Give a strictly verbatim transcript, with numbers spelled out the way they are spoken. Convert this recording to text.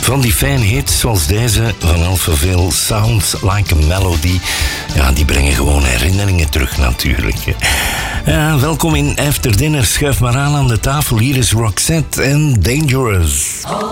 Van die fijne hits zoals deze van Alphaville, Sounds Like a Melody. Ja, die brengen gewoon herinneringen terug natuurlijk. Ja, welkom in After Dinner. Schuif maar aan aan de tafel. Hier is Roxette en Dangerous.